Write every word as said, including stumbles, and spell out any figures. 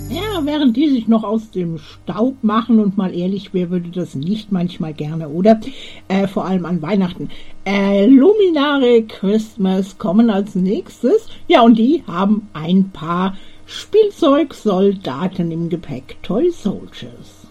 Ja, während die sich noch aus dem Staub machen und mal ehrlich, wer würde das nicht manchmal gerne, oder? Äh, vor allem an Weihnachten. Äh, Luminare Christmas kommen als nächstes. Ja, und die haben ein paar Spielzeugsoldaten im Gepäck. Toy Soldiers.